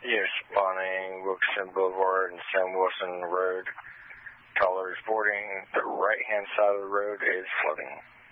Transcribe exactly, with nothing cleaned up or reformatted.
Yes, spawning Wilkinson Boulevard and Sam Wilson Road. Callers boarding. The right-hand side of the road is flooding.